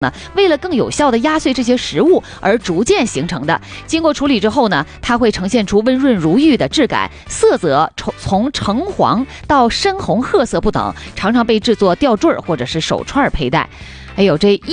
为了更有效的压碎这些食物而逐渐形成的。经过处理之后呢，它会呈现出温润如玉的质感，色泽从橙黄到深红褐色不等，常常被制作吊坠或者是手串佩戴。哎呦，这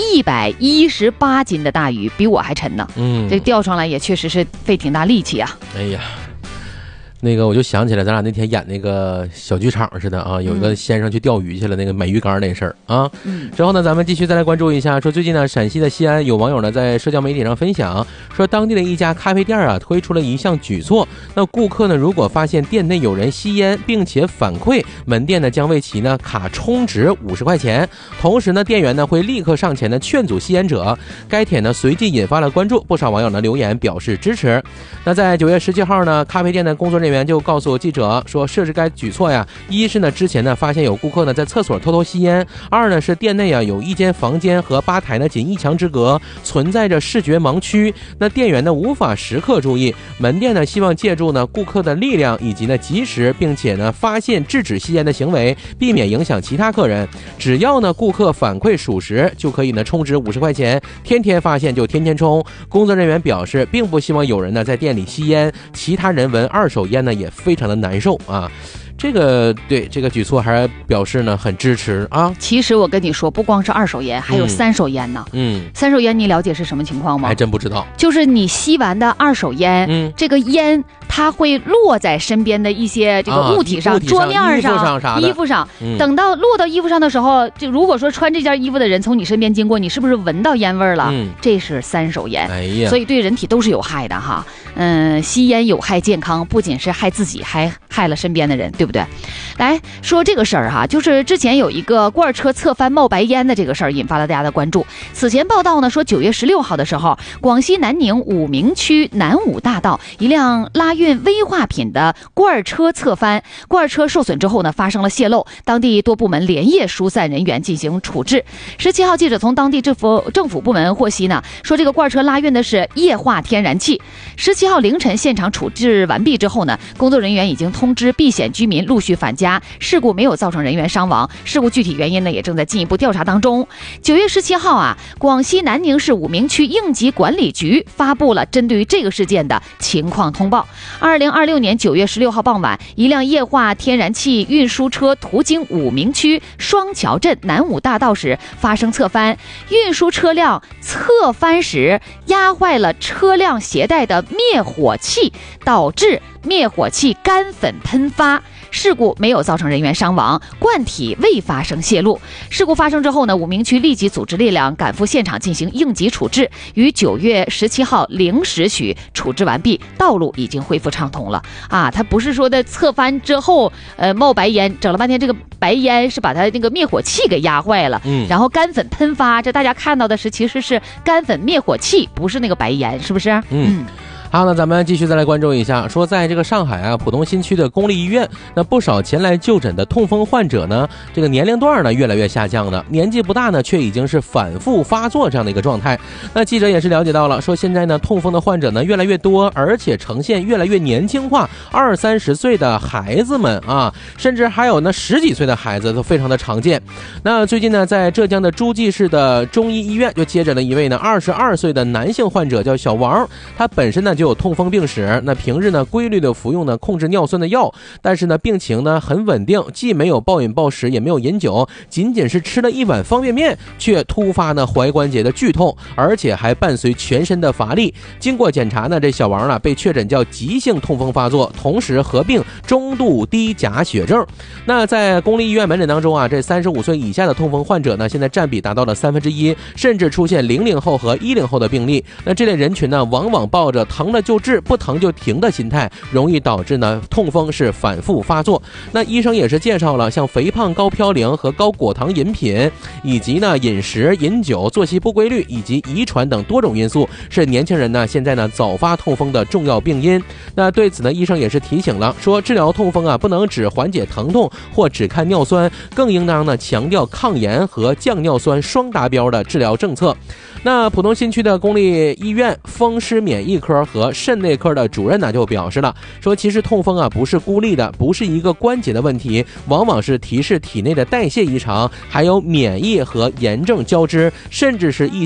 118斤的大鱼比我还沉呢，这钓上来也确实是费挺大力气啊。 哎呀，那个我就想起来咱俩那天演那个小剧场似的啊，有一个先生去钓鱼去了，那个美鱼竿那事儿啊。之后呢，咱们继续再来关注一下，说最近呢，陕西的西安有网友呢在社交媒体上分享，说当地的一家咖啡店啊推出了一项举措，那顾客呢如果发现店内有人吸烟，并且反馈，门店呢将为其呢卡充值50块钱，同时呢店员呢会立刻上前呢劝阻吸烟者。该帖呢随即引发了关注，不少网友呢留言表示支持。那在9月17号呢，咖啡店的工作人员就告诉记者说，设置该举措呀，一是呢之前呢发现有顾客呢在厕所偷偷吸烟，二呢是店内啊有一间房间和吧台呢仅1墙之隔，存在着视觉盲区，那店员呢无法时刻注意，门店呢希望借助呢顾客的力量以及呢及时并且呢发现制止吸烟的行为，避免影响其他客人。只要呢顾客反馈属实，就可以呢充值50块钱，天天发现就天天充。工作人员表示，并不希望有人呢在店里吸烟，其他人闻二手烟呢也非常的难受啊。这个对这个举措还表示呢很支持啊。 其实我跟你说，不光是二手烟，还有三手烟呢。三手烟你了解是什么情况吗？ 还真不知道。 就是你吸完的二手烟，这个烟它会落在身边的一些这个物体上，桌面上、衣服上。等到落到衣服上的时候，就如果说穿这件衣服的人从你身边经过，你是不是闻到烟味了？这是三手烟。 哎呀， 所以对人体都是有害的哈。吸烟有害健康，不仅是害自己，还害了身边的人，对不对？来说这个事儿哈，就是之前有一个罐车侧翻冒白烟的这个事儿引发了大家的关注。此前报道呢说，9月16号的时候，广西南宁武鸣区南武大道一辆拉运危化品的罐车侧翻，罐车受损之后呢发生了泄漏，当地多部门连夜疏散人员进行处置。17号记者从当地政府部门获悉呢，说这个罐车拉运的是液化天然气。17号凌晨现场处置完毕之后呢，工作人员已经通知避险居民陆续返家，事故没有造成人员伤亡，事故具体原因呢也正在进一步调查当中。9月17号啊，广西南宁市武鸣区应急管理局发布了针对于这个事件的情况通报。2026年9月16号傍晚，一辆液化天然气运输车途经武鸣区双桥镇南武大道时发生侧翻，运输车辆侧翻时压坏了车辆携带的灭火器，导致灭火器干粉喷发。事故没有造成人员伤亡，罐体未发生泄露。事故发生之后呢，武鸣区立即组织力量赶赴现场进行应急处置，于9月17号0时许处置完毕，道路已经恢复畅通了啊！它不是说的侧翻之后冒白烟，整了半天这个白烟是把它那个灭火器给压坏了，然后干粉喷发，这大家看到的是其实是干粉灭火器，不是那个白烟，是不是？ 好，那咱们继续再来关注一下，说在这个上海啊浦东新区的公立医院，那不少前来就诊的痛风患者呢，这个年龄段呢越来越下降的，年纪不大呢却已经是反复发作这样的一个状态。那记者也是了解到了，说现在呢痛风的患者呢越来越多，而且呈现越来越年轻化，20-30岁的孩子们啊，甚至还有呢10几岁的孩子都非常的常见。那最近呢在浙江的诸暨市的中医医院就接诊了一位呢22岁的男性患者，叫小王，他本身呢就有痛风病史，那平日呢规律的服用呢控制尿酸的药，但是呢病情呢很稳定，既没有暴饮暴食，也没有饮酒，仅仅是吃了一碗方便面，却突发呢踝关节的剧痛，而且还伴随全身的乏力。经过检查呢，这小王呢被确诊叫急性痛风发作，同时合并中度低钾血症。那在公立医院门诊当中啊，这35岁以下的痛风患者呢，现在占比达到了1/3，甚至出现00后和10后的病例。那这类人群呢，往往抱着疼了就治，不疼就停的心态，容易导致呢痛风是反复发作。那医生也是介绍了像肥胖、高嘌呤和高果糖饮品，以及呢饮食、饮酒、作息不规律以及遗传等多种因素，是年轻人呢现在呢早发痛风的重要病因。那对此呢，医生也是提醒了，说治疗痛风啊，不能只缓解疼痛或只看尿酸，更应当呢强调抗炎和降尿酸双达标的治疗政策。那浦东新区的公立医院风湿免疫科和和肾内科的主任呢就表示了，说其实痛风啊不是孤立的，不是一个关节的问题，往往是提示体内的代谢异常，还有免疫和炎症交织，甚至是一